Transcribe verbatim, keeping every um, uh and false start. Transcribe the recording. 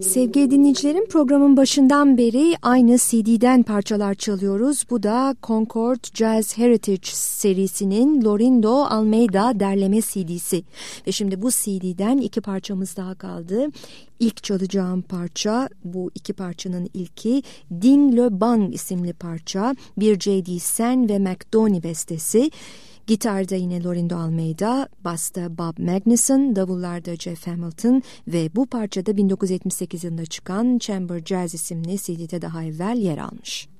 Sevgili dinleyicilerim, programın başından beri aynı C D'den parçalar çalıyoruz. Bu da Concord Jazz Heritage serisinin Lorindo Almeida derleme C D'si. Ve şimdi bu C D'den iki parçamız daha kaldı. İlk çalacağım parça, bu iki parçanın ilki Ding Le Bang isimli parça. Bir J D Sen ve McDonnie bestesi. Gitarda yine Lorindo Almeida, basta Bob Magnuson, davullarda Jeff Hamilton ve bu parçada bin dokuz yüz yetmiş sekiz yılında çıkan Chamber Jazz isimli C D'de daha evvel yer almış.